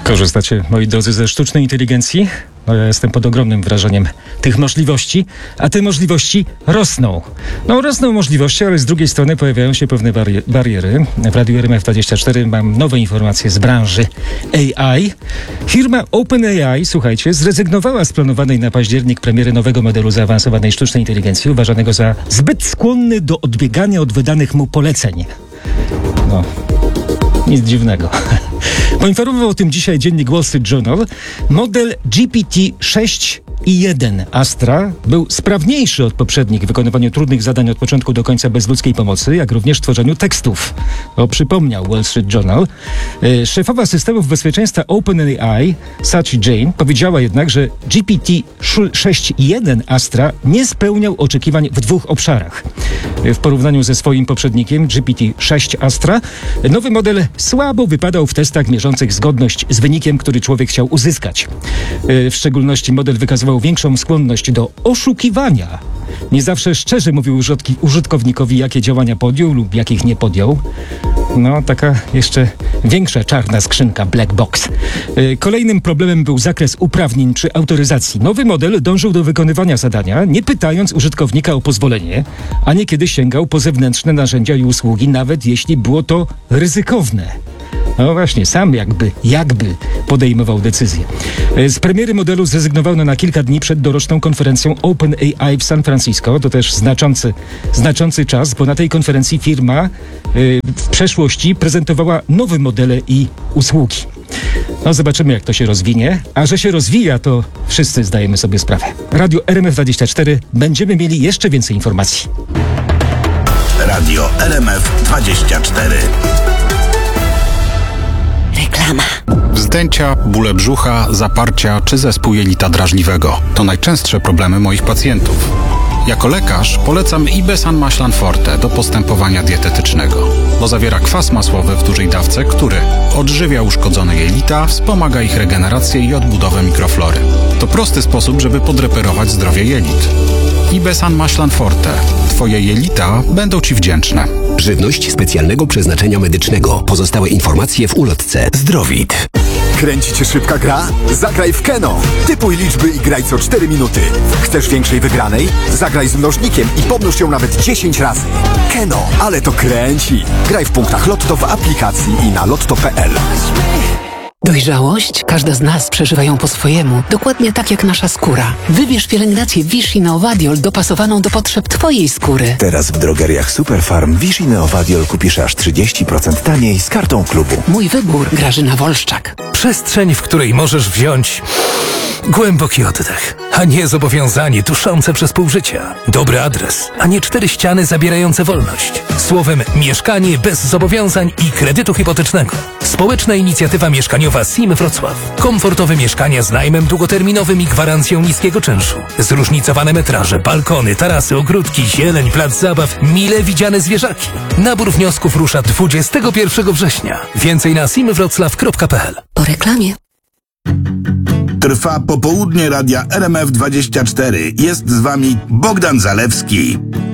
Korzystacie, moi drodzy, ze sztucznej inteligencji? No ja jestem pod ogromnym wrażeniem tych możliwości, a te możliwości rosną. No rosną możliwości, ale z drugiej strony pojawiają się pewne bariery. W Radiu RMF24 mam nowe informacje z branży AI. Firma OpenAI, słuchajcie, zrezygnowała z planowanej na październik premiery nowego modelu zaawansowanej sztucznej inteligencji, uważanego za zbyt skłonny do odbiegania od wydanych mu poleceń. No, nic dziwnego. Poinformował o tym dzisiaj dziennik Wall Street Journal. Model GPT-6.1 Astra był sprawniejszy od poprzednich w wykonywaniu trudnych zadań od początku do końca bez ludzkiej pomocy, jak również w tworzeniu tekstów. To przypomniał Wall Street Journal. Szefowa systemów bezpieczeństwa OpenAI, Sachi Jain, powiedziała jednak, że GPT-6.1 Astra nie spełniał oczekiwań w dwóch obszarach. W porównaniu ze swoim poprzednikiem GPT-6 Astra, nowy model słabo wypadał w testach mierzących zgodność z wynikiem, który człowiek chciał uzyskać. W szczególności model wykazywał większą skłonność do oszukiwania. Nie zawsze szczerze mówił użytkownikowi, jakie działania podjął lub jakich nie podjął. No, taka jeszcze większa czarna skrzynka, black box. Kolejnym problemem był zakres uprawnień przy autoryzacji. Nowy model dążył do wykonywania zadania, nie pytając użytkownika o pozwolenie, a niekiedy sięgał po zewnętrzne narzędzia i usługi, nawet jeśli było to ryzykowne. No właśnie, sam jakby podejmował decyzję. Z premiery modelu zrezygnowano na kilka dni przed doroczną konferencją OpenAI w San Francisco. To też znaczący czas, bo na tej konferencji firma w przeszłości prezentowała nowe modele i usługi. No zobaczymy, jak to się rozwinie. A że się rozwija, to wszyscy zdajemy sobie sprawę. Radio RMF24 będziemy mieli jeszcze więcej informacji. Radio RMF24. Reklama. Wzdęcia, bóle brzucha, zaparcia czy zespół jelita drażliwego to najczęstsze problemy moich pacjentów. Jako lekarz polecam Ibesan Maślan Forte do postępowania dietetycznego, bo zawiera kwas masłowy w dużej dawce, który odżywia uszkodzone jelita, wspomaga ich regenerację i odbudowę mikroflory. To prosty sposób, żeby podreperować zdrowie jelit. Ibesan Maślan Forte. Twoje jelita będą Ci wdzięczne. Żywność specjalnego przeznaczenia medycznego. Pozostałe informacje w ulotce. Zdrowit. Kręci cię szybka gra? Zagraj w Keno. Typuj liczby i graj co 4 minuty. Chcesz większej wygranej? Zagraj z mnożnikiem i pomnóż ją nawet 10 razy. Keno, ale to kręci. Graj w punktach Lotto w aplikacji i na lotto.pl. Dojrzałość? Każda z nas przeżywa ją po swojemu, dokładnie tak jak nasza skóra. Wybierz pielęgnację Vichy Neovadiol dopasowaną do potrzeb Twojej skóry. Teraz w drogeriach Superfarm Vichy Neovadiol kupisz aż 30% taniej z kartą klubu. Mój wybór. Grażyna Wolszczak. Przestrzeń, w której możesz wziąć głęboki oddech, a nie zobowiązanie duszące przez pół życia. Dobry adres, a nie 4 ściany zabierające wolność. Słowem, mieszkanie bez zobowiązań i kredytu hipotecznego. Społeczna inicjatywa mieszkaniowa SIM Wrocław. Komfortowe mieszkania z najmem długoterminowym i gwarancją niskiego czynszu. Zróżnicowane metraże, balkony, tarasy, ogródki, zieleń, plac zabaw, mile widziane zwierzaki. Nabór wniosków rusza 21 września. Więcej na simwroclaw.pl. Po reklamie. Trwa popołudnie Radia RMF24. Jest z Wami Bogdan Zalewski.